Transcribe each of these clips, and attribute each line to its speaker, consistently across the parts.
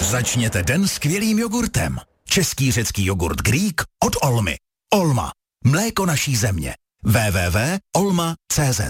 Speaker 1: Začněte den skvělým jogurtem. Český řecký jogurt Greek od Olmy. Olma. Mléko naší země. www.olma.cz.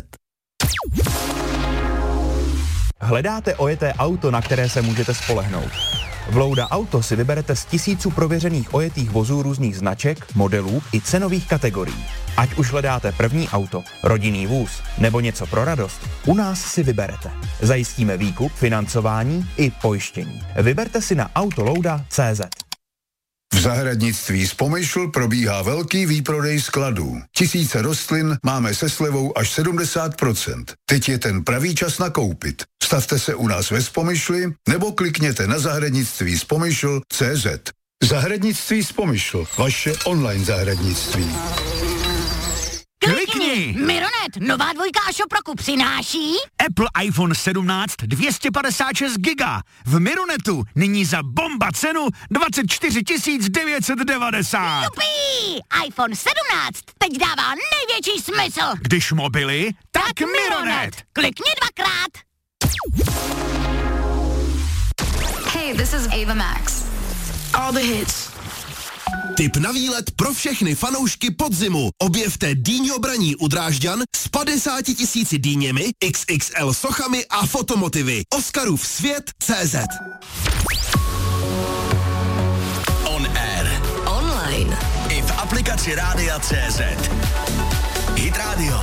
Speaker 2: Hledáte ojeté auto, na které se můžete spolehnout? V Louda Auto si vyberete z tisíců prověřených ojetých vozů různých značek, modelů i cenových kategorií. Ať už hledáte první auto, rodinný vůz nebo něco pro radost, u nás si vyberete. Zajistíme výkup, financování i pojištění. Vyberte si na autolouda.cz.
Speaker 3: V zahradnictví Spomyšl probíhá velký výprodej skladů. Tisíce rostlin máme se slevou až 70%. Teď je ten pravý čas nakoupit. Stavte se u nás ve Spomyšli nebo klikněte na zahradnictví Spomyšl.cz. Zahradnictví Spomyšl, vaše online zahradnictví.
Speaker 4: Klikni! Mironet, nová dvojka a Šoproku přináší
Speaker 5: Apple iPhone 17 256 giga. V Mironetu nyní za bomba cenu 24 990.
Speaker 4: Jupí! iPhone 17 teď dává největší smysl.
Speaker 5: Když mobily, tak Mironet.
Speaker 4: Klikni dvakrát.
Speaker 6: Hey, this is Ava Max. All the hits.
Speaker 7: Tip na výlet pro všechny fanoušky podzimu. Objevte Dýňo Braní u Drážďan s 50 000 dýněmi, XXL sochami a fotomotivy. Oscarův svět.cz.
Speaker 1: On air.
Speaker 6: Online.
Speaker 1: I v aplikaci Rádia.cz. Hit Radio.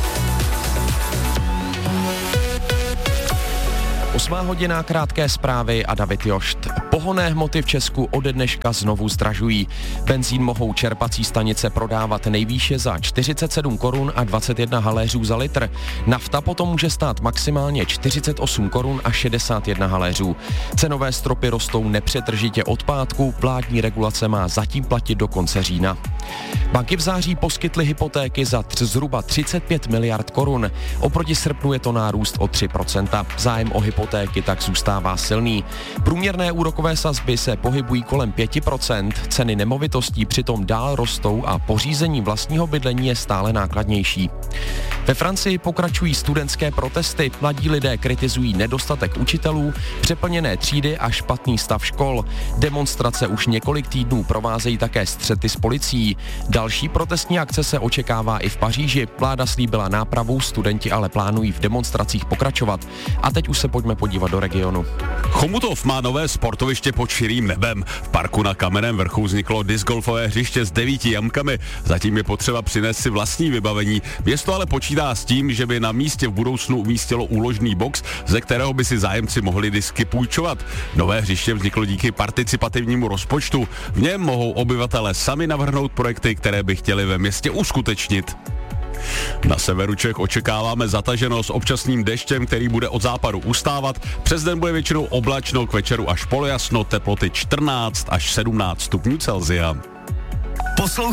Speaker 8: 8 hodina, krátké zprávy a David Jošt. Pohonné hmoty v Česku ode dneška znovu zdražují. Benzín mohou čerpací stanice prodávat nejvýše za 47 korun a 21 haléřů za litr. Nafta potom může stát maximálně 48 korun a 61 haléřů. Cenové stropy rostou nepřetržitě od pátku, vládní regulace má zatím platit do konce října. Banky v září poskytly hypotéky za zhruba 35 miliard korun. Oproti srpnu je to nárůst o 3%. Zájem o hypotéky tak zůstává silný. Průměrné úrokové sazby se pohybují kolem 5%, ceny nemovitostí přitom dál rostou a pořízení vlastního bydlení je stále nákladnější. Ve Francii pokračují studentské protesty, mladí lidé kritizují nedostatek učitelů, přeplněné třídy a špatný stav škol. Demonstrace už několik týdnů provázejí také střety s policií. Další protestní akce se očekává i v Paříži. Vláda slíbila nápravu, studenti ale plánují v demonstracích pokračovat. A teď už se pojďme podívat do regionu.
Speaker 9: Chomutov má nové sportoviště pod širým nebem. V parku na Kamenném vrchu vzniklo discgolfové hřiště s 9 jamkami. Zatím je potřeba přinést si vlastní vybavení. Město ale počítá s tím, že by na místě v budoucnu umístilo úložný box, ze kterého by si zájemci mohli disky půjčovat. Nové hřiště vzniklo díky participativnímu rozpočtu. V něm mohou obyvatelé sami navrhnout projekty, které by chtěli ve městě uskutečnit. Na severu Čech očekáváme zataženo s občasným deštěm, který bude od západu ustávat. Přes den bude většinou oblačno, k večeru až polojasno, teploty 14 až 17 stupňů Celsia.